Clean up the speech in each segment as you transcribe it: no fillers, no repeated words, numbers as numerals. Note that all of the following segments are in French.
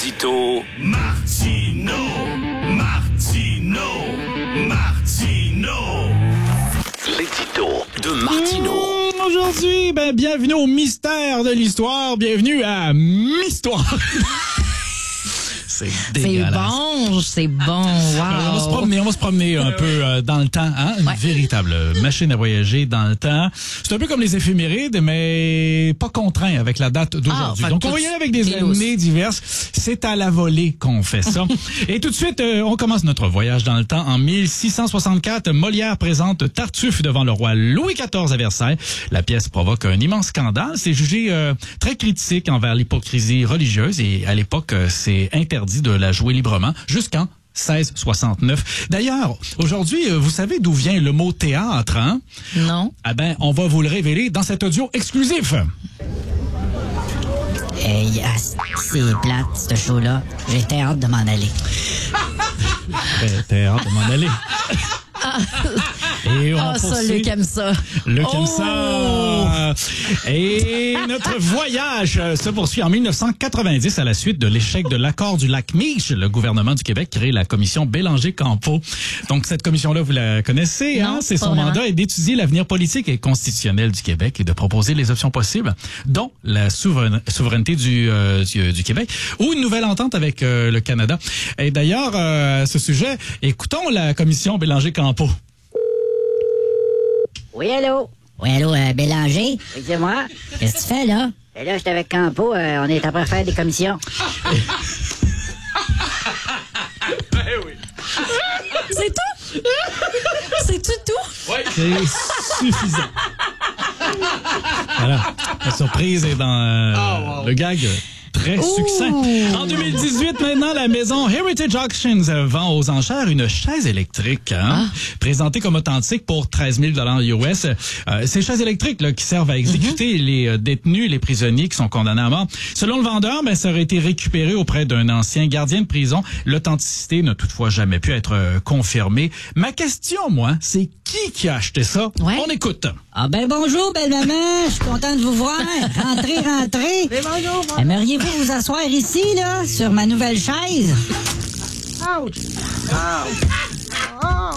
L'édito Martino. L'édito de Martino. Aujourd'hui, bienvenue au mystère de l'histoire. Bienvenue à Mistoire. C'est dégueulasse. C'est bon, wow. On va se promener un peu dans le temps, hein? Une véritable machine à voyager dans le temps. C'est un peu comme les éphémérides, mais pas contraint avec la date d'aujourd'hui. Donc, on va y aller avec des années diverses. C'est à la volée qu'on fait ça. Et tout de suite, on commence notre voyage dans le temps. En 1664, Molière présente Tartuffe devant le roi Louis XIV à Versailles. La pièce provoque un immense scandale. C'est jugé très critique envers l'hypocrisie religieuse et à l'époque, c'est interdit de la jouer librement jusqu'en 1669. D'ailleurs, aujourd'hui, vous savez d'où vient le mot théâtre, hein? Non. On va vous le révéler dans cet audio exclusif. C'est plate, ce show-là. J'ai hâte de m'en aller. T'as hâte de m'en aller. Et on ça, Luc aime ça. Luc aime ça. Et notre voyage se poursuit en 1990 à la suite de l'échec de l'accord du lac Mich. Le gouvernement du Québec crée la commission Bélanger-Campeau. Donc, cette communauté-là, vous la connaissez, hein? C'est son mandat est d'étudier l'avenir politique et constitutionnel du Québec et de proposer les options possibles, dont la souveraineté du Québec ou une nouvelle entente avec le Canada. Et d'ailleurs, à ce sujet, écoutons la commission Bélanger-Campeau. Oui, allô? Oui, allô, Bélanger? Oui, c'est moi. Qu'est-ce que tu fais, là? Et là, j'étais avec Campo, on est après faire des commissions. Oui. C'est tout? C'est tout? Oui. C'est suffisant. Voilà. La surprise est dans le gag. Très succinct. En 2018, maintenant, la maison Heritage Auctions vend aux enchères une chaise électrique, présentée comme authentique pour 13 000 US. Ces chaises électriques là, qui servent à exécuter les détenus, les prisonniers qui sont condamnés à mort. Selon le vendeur, ça aurait été récupéré auprès d'un ancien gardien de prison. L'authenticité n'a toutefois jamais pu être confirmée. Ma question, moi, c'est qui a acheté ça? Ouais. On écoute. Bonjour, belle maman. Je suis content de vous voir. Rentrez. Bonjour. Aimeriez-vous vous asseoir ici, là, sur ma nouvelle chaise? Ouch! Oh!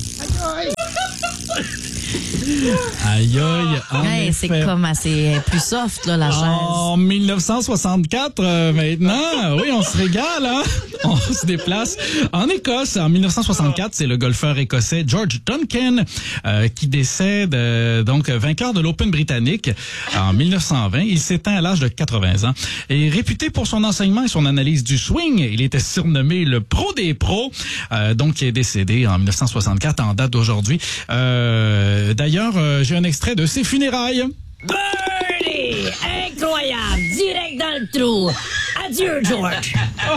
Aïe, en C'est effet. comme assez plus soft, là, la chaise. En 1964, maintenant, oui, on se régale, hein? On se déplace en Écosse. En 1964, c'est le golfeur écossais George Duncan qui décède, donc vainqueur de l'Open britannique en 1920. Il s'éteint à l'âge de 80 ans. Et réputé pour son enseignement et son analyse du swing, il était surnommé le pro des pros, donc qui est décédé en 1964 en date d'aujourd'hui. D'ailleurs, j'ai un extrait de ses funérailles. Birdie! Incroyable! Direct dans le trou! Adieu, George!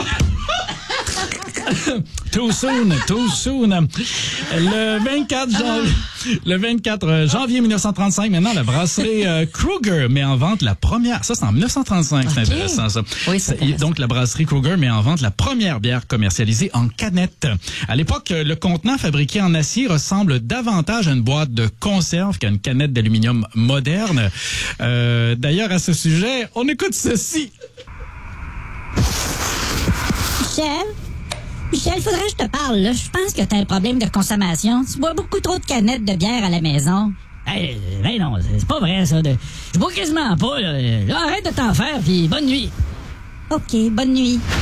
Too soon. Le 24 janvier 1935, maintenant, la brasserie Kruger met en vente la première... Ça, c'est en 1935, c'est intéressant, ça. Oui, c'est intéressant. Donc, la brasserie Kruger met en vente la première bière commercialisée en canette. À l'époque, le contenant fabriqué en acier ressemble davantage à une boîte de conserve qu'à une canette d'aluminium moderne. D'ailleurs, à ce sujet, on écoute ceci. Michel, faudrait que je te parle, là. Je pense que t'as un problème de consommation. Tu bois beaucoup trop de canettes de bière à la maison. Non, c'est pas vrai, ça. Je bois quasiment pas, là. Arrête de t'en faire, puis bonne nuit. OK, bonne nuit.